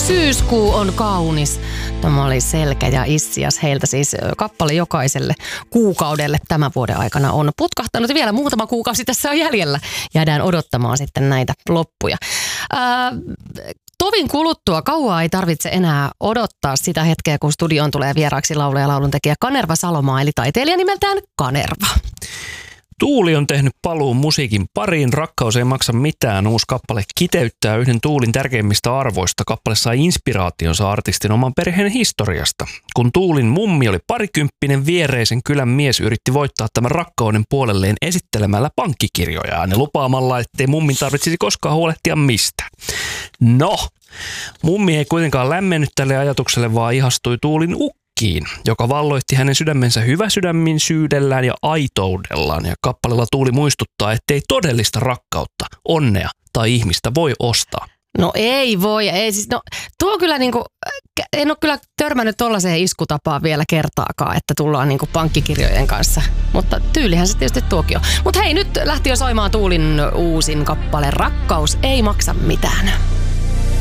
Syyskuu on kaunis. Tämä oli Selkä ja Issias. Heiltä siis kappale jokaiselle kuukaudelle tämän vuoden aikana on putkahtanut. Vielä muutama kuukausi tässä on jäljellä. Jäädään odottamaan sitten näitä loppuja. Tovin kuluttua kauaa ei tarvitse enää odottaa sitä hetkeä, kun studioon tulee vieraaksi laulaja ja lauluntekijä Kanerva Salomaa, eli taiteilija nimeltään Kanerva. Tuuli on tehnyt paluun musiikin pariin. Rakkaus ei maksa mitään. Uusi kappale kiteyttää yhden Tuulin tärkeimmistä arvoista. Kappale sai inspiraationsa artistin oman perheen historiasta. Kun Tuulin mummi oli parikymppinen, viereisen kylän mies yritti voittaa tämän rakkauden puolelleen esittelemällä pankkikirjojaan ja lupaamalla, ettei mummin tarvitsisi koskaan huolehtia mistä. No, mummi ei kuitenkaan lämmennyt tälle ajatukselle, vaan ihastui Tuulin joka valloitti hänen sydämensä hyväsydämisyydellään ja aitoudellaan. Ja kappaleella Tuuli muistuttaa, ettei todellista rakkautta, onnea tai ihmistä voi ostaa. No ei voi, ei siis, no tuo kyllä niinku, en ole kyllä törmännyt tollaiseen iskutapaan vielä kertaakaan, että tullaan niinku pankkikirjojen kanssa. Mutta tyylihän se tietysti tuokin on. Mutta hei, nyt lähti jo soimaan Tuulin uusin kappale Rakkaus ei maksa mitään.